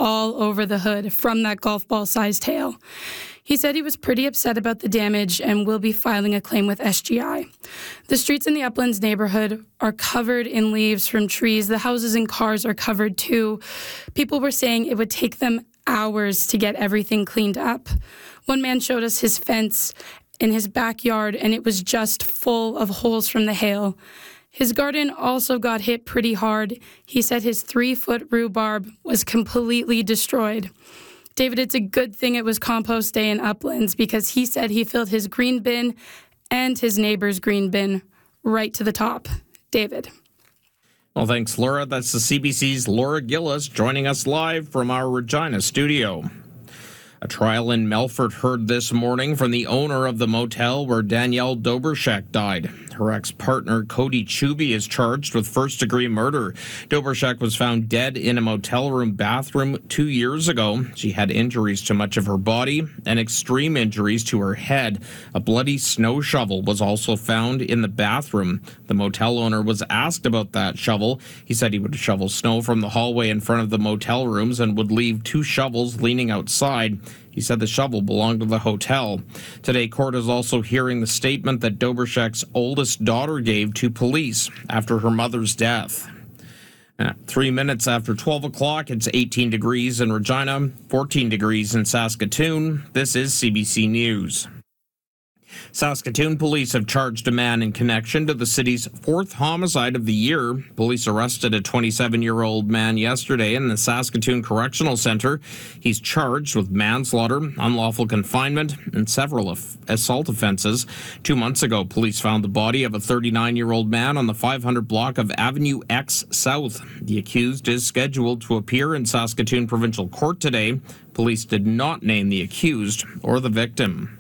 all over the hood from that golf ball-sized hail. He said he was pretty upset about the damage and will be filing a claim with SGI. The streets in the Uplands neighborhood are covered in leaves from trees. The houses and cars are covered too. People were saying it would take them hours to get everything cleaned up. One man showed us his fence in his backyard, and it was just full of holes from the hail. His garden also got hit pretty hard. He said his 3-foot rhubarb was completely destroyed. David, it's a good thing it was compost day in Uplands because he said he filled his green bin and his neighbor's green bin right to the top. David. Well, thanks, Laura. That's the CBC's Laura Gillis joining us live from our Regina studio. A trial in Melfort heard this morning from the owner of the motel where Danielle Dobrschek died. Her ex-partner, Cody Chuby, is charged with first-degree murder. Dobrschek was found dead in a motel room bathroom 2 years ago. She had injuries to much of her body and extreme injuries to her head. A bloody snow shovel was also found in the bathroom. The motel owner was asked about that shovel. He said he would shovel snow from the hallway in front of the motel rooms and would leave 2 shovels leaning outside. He said the shovel belonged to the hotel. Today, court is also hearing the statement that Dobrschek's oldest daughter gave to police after her mother's death. 3 minutes after 12 o'clock, it's 18 degrees in Regina, 14 degrees in Saskatoon. This is CBC News. Saskatoon police have charged a man in connection to the city's 4th homicide of the year. Police arrested a 27-year-old man yesterday in the Saskatoon Correctional Centre. He's charged with manslaughter, unlawful confinement, and several assault offences. 2 months ago, police found the body of a 39-year-old man on the 500 block of Avenue X South. The accused is scheduled to appear in Saskatoon Provincial Court today. Police did not name the accused or the victim.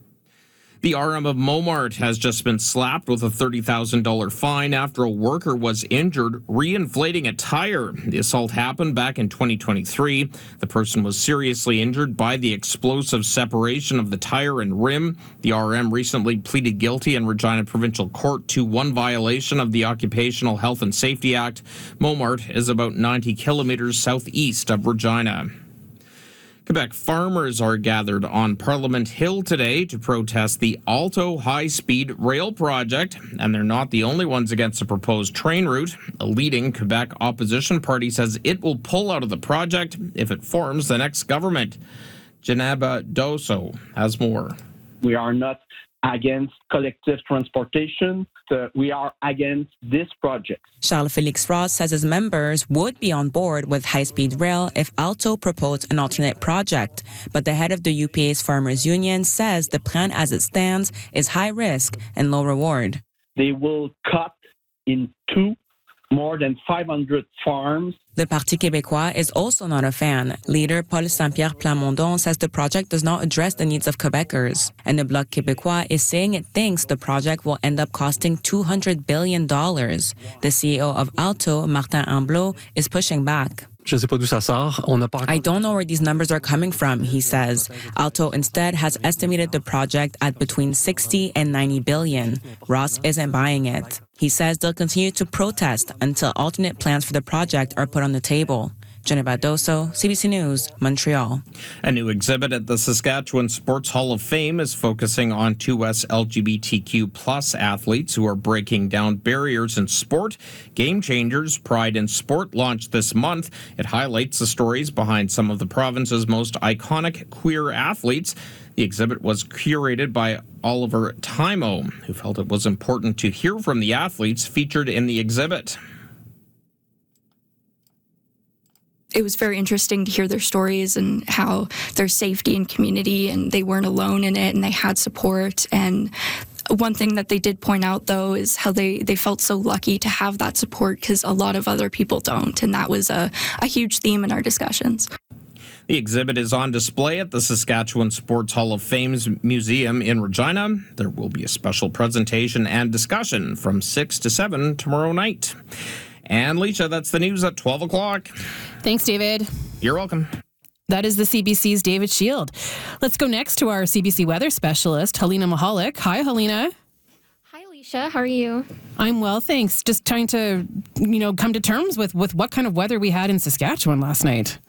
The RM of Momart has just been slapped with a $30,000 fine after a worker was injured reinflating a tire. The assault happened back in 2023. The person was seriously injured by the explosive separation of the tire and rim. The RM recently pleaded guilty in Regina Provincial Court to 1 violation of the Occupational Health and Safety Act. Momart is about 90 kilometers southeast of Regina. Quebec farmers are gathered on Parliament Hill today to protest the Alto high-speed rail project, and they're not the only ones against the proposed train route. A leading Quebec opposition party says it will pull out of the project if it forms the next government. Janaba Doso has more. We are not against collective transportation. We are against this project. Charles-Félix Ross says his members would be on board with high-speed rail if Alto proposed an alternate project. But the head of the UPA's Farmers Union says the plan as it stands is high risk and low reward. They will cut in 2 more than 500 farms. The Parti québécois is also not a fan. Leader Paul Saint-Pierre Plamondon says the project does not address the needs of Quebecers. And the Bloc québécois is saying it thinks the project will end up costing $200 billion. The CEO of Alto, Martin Amblot, is pushing back. I don't know where these numbers are coming from, he says. Alto instead has estimated the project at between 60 and 90 billion. Ross isn't buying it. He says they'll continue to protest until alternate plans for the project are put on the table. Jennifer Doso, CBC News, Montreal. A new exhibit at the Saskatchewan Sports Hall of Fame is focusing on 2S LGBTQ plus athletes who are breaking down barriers in sport. Game Changers, Pride in Sport launched this month. It highlights the stories behind some of the province's most iconic queer athletes. The exhibit was curated by Oliver Timo, who felt it was important to hear from the athletes featured in the exhibit. It was very interesting to hear their stories and how their safety and community, and they weren't alone in it and they had support. And one thing that they did point out, though, is how they felt so lucky to have that support because a lot of other people don't. And that was a huge theme in our discussions. The exhibit is on display at the Saskatchewan Sports Hall of Fame's museum in Regina. There will be a special presentation and discussion from 6 to 7 tomorrow night. And Leisha, that's the news at 12 o'clock. Thanks, David. You're welcome. That is the CBC's David Shield. Let's go next to our CBC weather specialist, Helena Mahalik. Hi, Helena. Hi, Alicia. How are you? I'm well, thanks. Just trying to, come to terms with what kind of weather we had in Saskatchewan last night.